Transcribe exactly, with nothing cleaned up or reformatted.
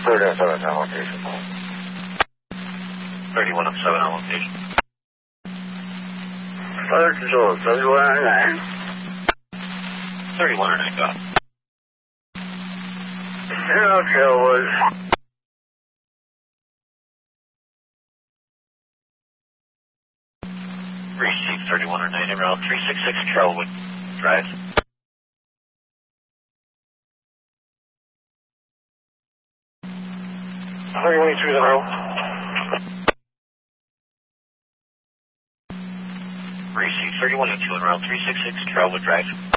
thirty on seven on location. thirty-one on seven on location. Fire control, thirty-one on nine. thirty-one on nine, go. Zero Trailwood. Receive thirty-one on nine, en route three six six Trailwood Drive. thirty-one two zero. Receive thirty-one two en route three six six Trailwood Drive.